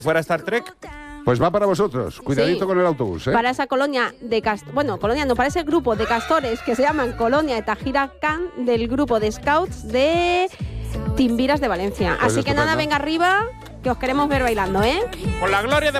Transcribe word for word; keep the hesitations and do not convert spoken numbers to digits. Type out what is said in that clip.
fuera Star Trek. Pues va para vosotros, cuidadito Sí. con el autobús, ¿eh? Para esa colonia de castores, bueno, colonia no, para ese grupo de castores que se llaman Colonia de Tajira Khan del grupo de scouts de Timbiras de Valencia. Pues Así que estupendo. nada, venga arriba, que os queremos ver bailando, ¿eh? Con la gloria de